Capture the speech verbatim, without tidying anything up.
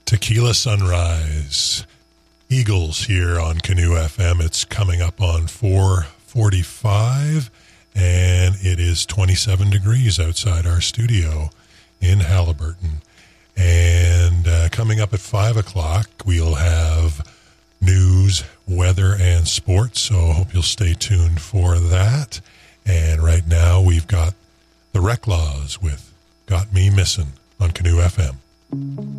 Tequila Sunrise. Eagles here on Canoe F M. It's coming up on four forty-five, and it is twenty-seven degrees outside our studio in Halliburton. And uh, coming up at five o'clock, we'll have news, weather, and sports, so I hope you'll stay tuned for that. And right now, we've got the Reclaws with Got Me Missing on Canoe F M.